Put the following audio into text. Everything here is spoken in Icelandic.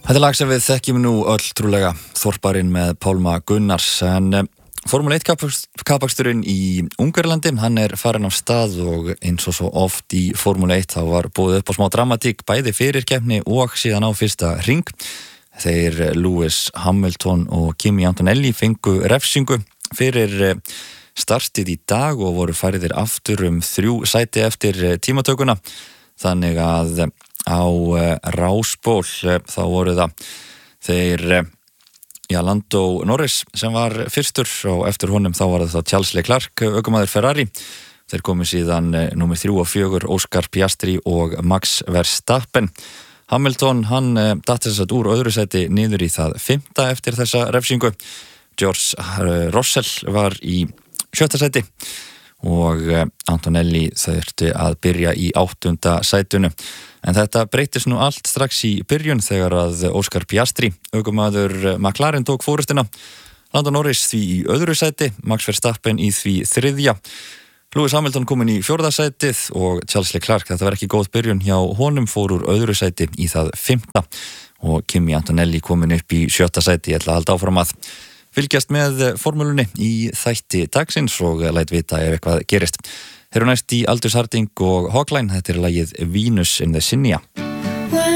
Þetta lag sem við þekkjum nú öll trúlega, Þorparinn með Pálma Gunnars, en Formule 1 kapaksturinn í Ungverjalandi, hann farin af stað og eins og svo oft í Formule 1 þá var búið upp á smá dramatík bæði fyrir keppni og síðan á fyrsta hring. Þeir Lewis Hamilton og Kimi Antonelli fengu refsingu fyrir startið í dag og voru færðir aftur 3 sæti eftir tímatökuna, þannig að á Rásból þá voru það þeir Lando Norris sem var fyrstur og eftir honum þá var það Charles Leclerc, ökumaður Ferrari. Þeir komu síðan númer 3 og 4 Oscar Piastri og Max Verstappen. Hamilton, hann datt þess að úr öðru sæti niður í það 5. eftir þessa refsingu. George Russell var í 7. sæti og Antonelli þurfti að byrja í 8. sætinu. En þetta breytist nú allt strax í byrjun þegar að Oscar Piastri, ökumaður McLaren, tók fórustina. Lando Norris því í öðru sæti, Max Verstappen í því 3. Lewis Hamilton komin í 4. sætið og Charles Leclerc, þetta var ekki góð byrjun hjá honum, fór úr öðru sæti í það 5. og Kimi Antonelli komin upp í 7. sæti. Ég ætla að halda áfram að fylgjast með formúlunni í þætti dagsins og læt vita ef eitthvað gerist. Þeir eru næst í Aldous Harding og Hawkline, þetta lagið Venus in the Zinnia.